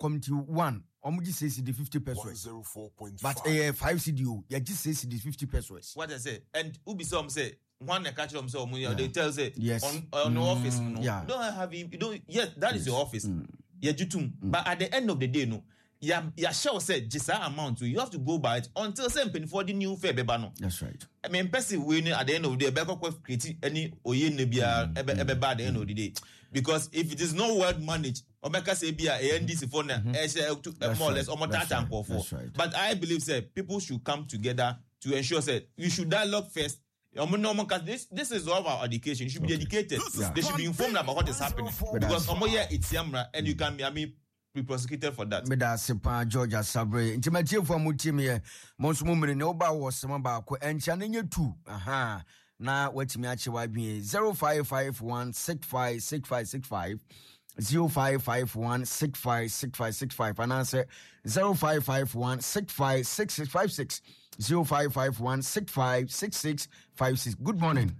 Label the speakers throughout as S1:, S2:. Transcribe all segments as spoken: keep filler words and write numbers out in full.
S1: committee one, omu just say C D fifty pesos. But uh, five C D O, you just say C D fifty pesos.
S2: What I say, and Ubi some say one they catch them so yeah. They tell say
S1: yes.
S2: on on mm, office, no,
S1: yeah.
S2: you don't have you don't yes, that is yes. your office.
S1: Mm.
S2: Yeah, you too. Mm. But at the end of the day, no. Yeah, yeah, sure said just that amount. You have to go by it until something for the new fair bebano.
S1: That's right.
S2: I mean, person winning at the end of the day, better create any oye nebia ebe ebe bad at the end of the day. Because if it is not well managed, or make us say be a N D C for now, more or less, or more than for. But I believe say people should come together to ensure that we should dialogue first. This this is all of our education. You should be educated. Yeah. They should be informed about what is happening. Because omo here it's yamra, and you can be I mean. Be prosecuted for that.
S1: Meda sepa Georgia Sabre. Intimatie for mu team here. Monso mu mene oba wo sema ba ko encha ne nye two. Aha. Na watimi ache wa bi zero five five one six five six five six five zero five five one six five six five six five and answer zero five five one six five six six five six zero five five one six five six six five six. Good morning.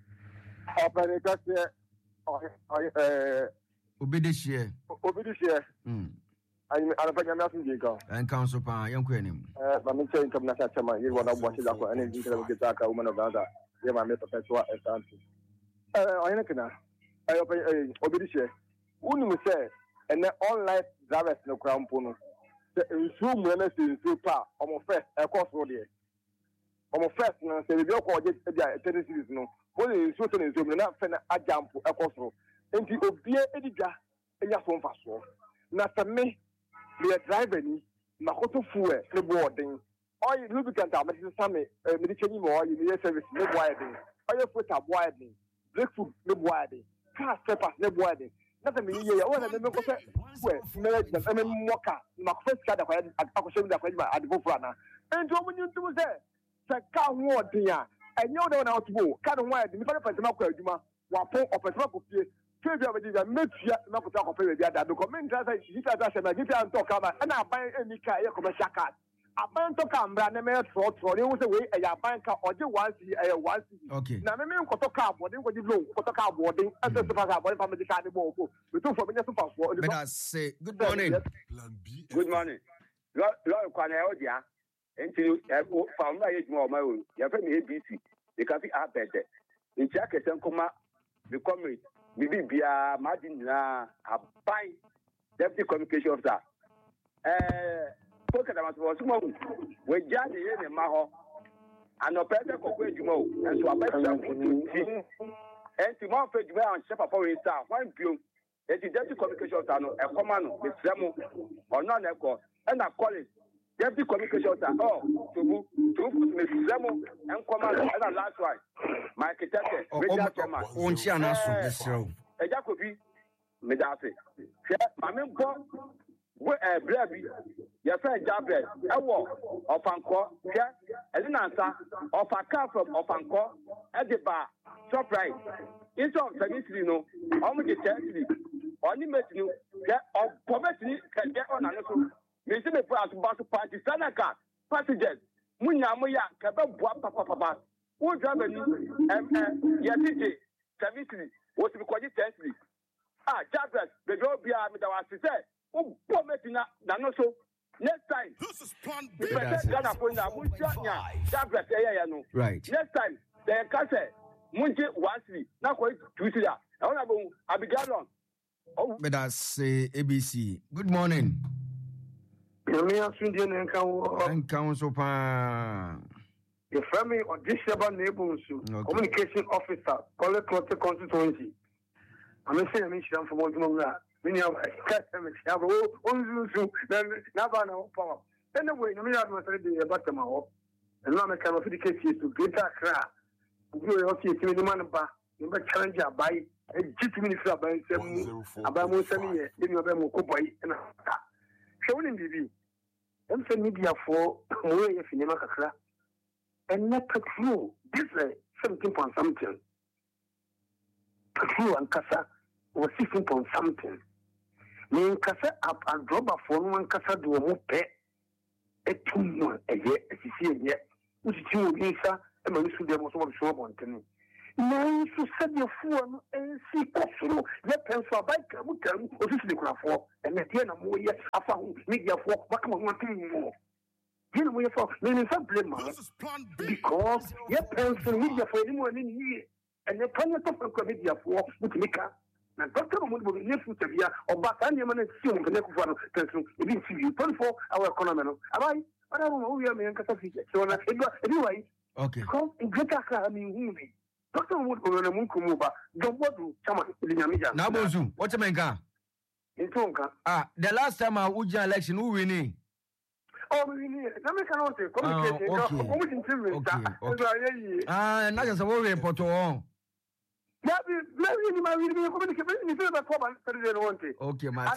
S3: Uh
S1: Obedishie.
S3: Obedishie.
S1: Hmm.
S3: I'm I'm a nothing jingle.
S1: And council pa yankuenim.
S3: Uh, but I'm saying come nasa chama. You want to watch it like any jingle get a woman of Gaza. Yeah, my mate Pessoa and Santi. Uh, I know. I open Obedishie. Unu say and the online drivers no crown pono. The zoom runners in super almost first across road here. Almost first, no, say we all get a tennis no. What is so in zoom not fena a jump across road. Enti obie ediga enya so mfa so na same le driver ni makoto fuel le boarding oil lubricant am se same me di chenyi mo oil me service le boarding oil filter boarding brake food le boarding car steppers le boarding na same ye ya wona me ko se fuel me na me moka makoto ska da kwa akoshe da kwa ba adifo na enti omu nyi ntum se se ka ho odin a enyo de na otubo ka no ho adi me fa pantema kwa adwuma wa pon opetema ko fie Maybe I will make you not to talk about the other because men just say, you just say, give you talk about and I buy any car, commercial car. I buy to come, brand name, throw, throw, it was away, a bank or the one see a one see.
S1: Okay.
S3: Now, maybe got to car boarding, what you know, got to car boarding, and the super car, from the car, we took from the super for
S1: the I say, good morning.
S4: Good morning. Lord, Quanaodia, and you found my age more my own. You have me A B C, the coffee are better. In Jacket and Coma, the comrade. Bibi bia margin na abai deputy communication officer eh poka da maso so mo we jade ye ne ma ho anopete kokko adwuma o enso abasa kututi enti mo fa adwuma an shepa for we star wan biom enti deputy communication officer no e koma no be fremo ono na ko e na college deputy communication officer oh tobu tobu me fremo en koma no e na last one my architect media chairman
S1: onchi anaso desro
S4: e jakobi me da se se mame go we e brabi ya fa jabel e wo ofanko se e na nsa ofaka from ofanko e de ba surprise into of seventy no o mu de thirty oni meti no se o poverty ka je ona no so me se me pass bus party sanaka passengers munya mo ya ka be bua papa papa wo driver ni em eh ya tije seventy what we call it thirty ah jabel the go bia me da wa se o poverty na na no so next time
S5: this is plan B
S4: Ghana for na mu nya jabel eh ya no
S1: right
S4: next time the kase munje one three na ko two three ah ona bo abigalon
S1: oh but I say A B C good morning
S3: me asunde na kan
S1: kan so pa
S3: the family of this Sheba neighbors communication officer collect constituency I'm saying me sham for more than that many of us have onzu na ba na power anyway no me have no say the batama ho and no me can of the case to greater Accra you okay to the man ba you be challenge abai e jitu minister abai sem abai mo sem ye e no be mo ko boy na so woni bibi em se media for mo ye finima kakra and not petrol this is seventeen point something petrol and kasa was sixteen point something me kasa up and rubber for one kasa do mo pe e tumu e ye e sisi ye uti ti o bisa e ma nisu de mo so mo so mo ntene
S5: na so said your phone and see possible yet pencil by Kamukan or this is for and at the end of more years I found media for what come on one thing more. You know, for meaning some blame because yet pencil media for anyone in here and the planet of media for with Mika. And Doctor Mubu, nephew to be or back and the man is soon the next one pencil. It is you twenty-four hour economy. Am I? I don't know who you are, man. So anyway,
S1: okay.
S5: Because in Greater I mean, Doctor Mubu and Munkumuba, don't want to come in Yamija.
S1: Nabozu, what's a man?
S5: In Tonka.
S1: Ah, the last time I would election, who winning?
S5: Oh, we need. Let me come out to communicate. Okay.
S1: Ah, not just a worry, Poto. Okay, my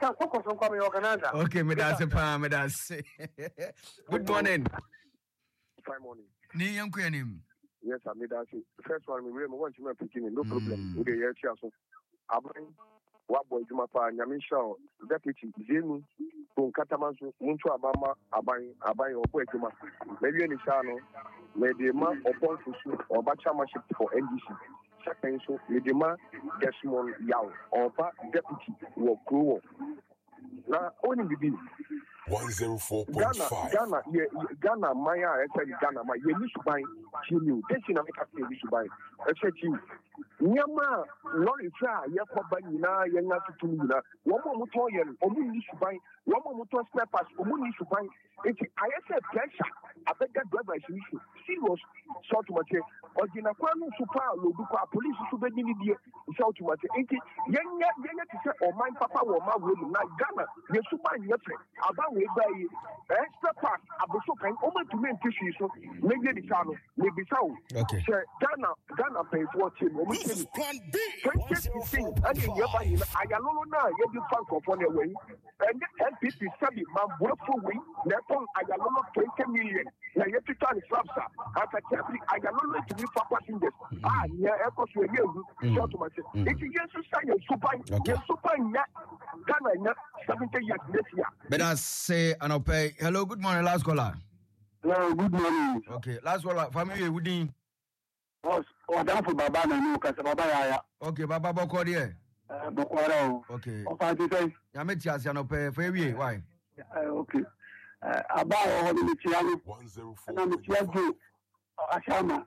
S1: okay, Madame, Madame. Good morning.
S3: Fine morning.
S1: Niam Quenim.
S3: Yes, I made that. First one, we want to make no problem. We get here, so Abang, what boy, Jumapa, Yamisha, Deputy, Zenu, from Catamasu, Muntu Abama, Abang, Abang, or Boy Juma, maybe any channel, maybe a man or point or Bachamaship for N D C. Second, so Medima Desmond Yao or Deputy or Crew. Now, only the
S6: one oh four point five.
S3: Ghana, Ghana, Maya, I said Ghana, my you need to buy Chile. This is not a you to buy. I said to you, Yama, Lori Tra, Yakobana, Yana to Tuna, one more Motoyan, Omu needs to buy, one more Motor spare parts, Omu needs to buy. It's I said pressure. I bet that driver is issue. Serious, so to much. Or the Nakwano Super, Loduka, police to be in the so to much. Ain't it? Yanya, Yanya to say, or my papa or my woman, like Ghana, you're super nothing. About we buy extra parts, Abuso can over to make tissue, so maybe the channel, maybe so.
S1: Okay.
S3: Ghana, Ghana pays what him.
S6: This is plan B.
S3: twenty sixteen, and in your body, I don't know, you do fun for one away. And N P P study, my work for we, Nepal, I don't know, twenty million. Now you have to tell the Slapsa. After Chapel, I don't know to be for passengers. Ah, yeah, of course, we're here. Short to myself. It's a yes, you're super, you're super, Ghana, seventy years this year.
S1: But I say, and I'll pay. Hello, good morning, last caller.
S5: Hello, good morning.
S1: Okay, last caller, family, Woody.
S5: Oh, that's for Baba and Lucas, Baba.
S1: Okay, Baba Boko, dear.
S5: Boko.
S1: Okay.
S5: Of I say,
S1: Yametias, and I'll pay for you. Why?
S5: Okay. About all the Chiano,
S6: one oh four
S5: and I'm a Chiago, Ashama.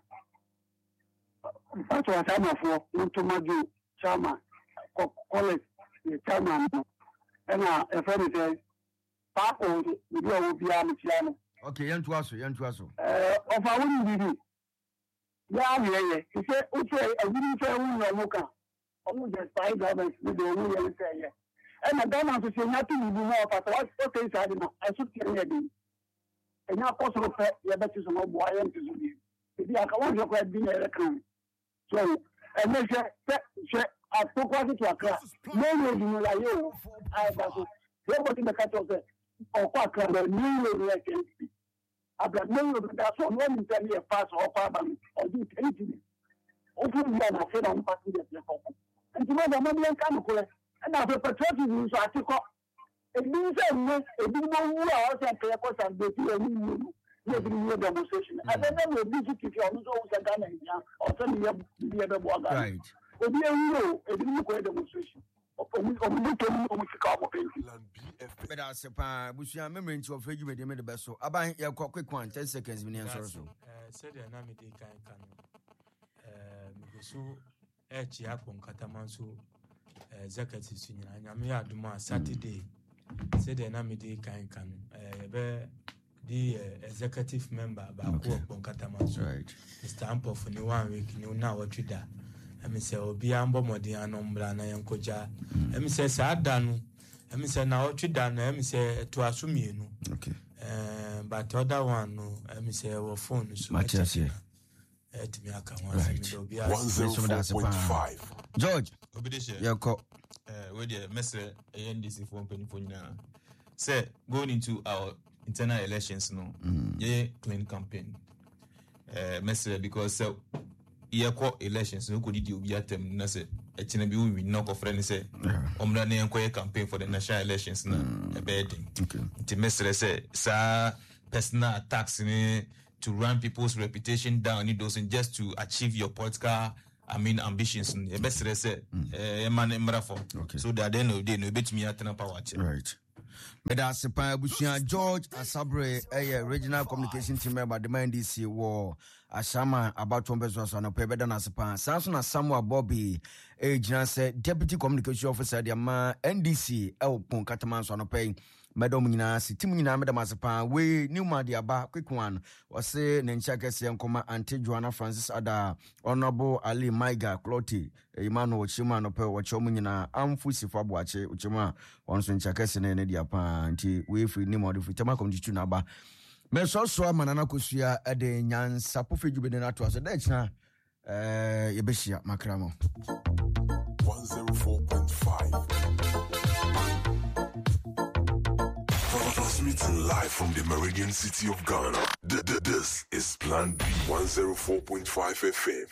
S5: That's what I'm for, Mutumaju, Chama, College, Chama, and a friend says, Papa, we will be a Chiano.
S1: Okay, young to us, young to us.
S5: Of our own, yeah, yeah, he said, okay, I didn't say we are looking. Almost just five dollars with the only say, and I don't have to say nothing to do more, but what's okay, I should tell you. And now, possible, you better some more boy and to do. If you are going to have been a recruit. So, and they say, I took what it was. No, you are you. I was nobody in the cut of the or quack, the new way. I've got no, that's all one tell me a pass or carbon or do anything. Open the other said on passing the and to know the money and come and now the patriotism so I took up. It means a big one who are also a purpose and they do a new demonstration. And then they will visit if you are also a Ghana or send you the other one.
S1: Right.
S5: But you know, a new demonstration.
S1: But I say, we are memory to offer you with the best. So, I buy your quick one, ten seconds. We answer.
S7: Said the name de Kankano. So, Echiapon Catamanso, executive senior, and Yamia Duma Saturday. Said the name de Kankano. The executive member, Baku Catamanso, right? Mister Ampo for new one week, new now what you da. Emi se obi ambo modi anombra na yankoja emi se sa danu emi se na otwi danu emi se to asumienu
S1: okay
S7: eh but other one no emi se wo phone so
S1: much as here
S7: etimi aka one se obi
S6: one oh four point five
S2: George obedishe
S1: yako
S2: eh we dey message A N D C for penifo nyina say going into our internal elections no yeah clean campaign eh message because so yeko elections no ko didi obi atem na say e chena bi we win no ko friend say omra na yenko campaign for the national elections na e be din nti mesre say sa personal attacks ni to run people's reputation down, you know, just to achieve your political, I mean, ambitions. Best say, man, okay. So that then no, they no bet me at power.
S1: Right. Medasipa Bushia George Asabre, a regional communication team member, the man D C war. Ashama about Tombezo on a paper than Asapa. Samson Samuel Bobby, a Janse, deputy communication officer, the man N D C, El Pon Catamans on a pay. Madam Minas, Timina, Madam Asapa, we knew my dear bar, quick one, was say Nenchakes and Coma Auntie Joanna Francis Ada, Honorable Ali Maiga, Clotty, Emmanuel Chima, no per Wachomina, Amfusi Fabuache, Uchima, once in Chakes and Edia Panti, we free Nemo, if we Tamacom Junaba. Meso so manana kusia ade nyansa pofe djube na to so da china eh yebehia makramo
S6: one oh four point five. Transmitting live from the Meridian city of Ghana. This is Plan B one oh four point five F M.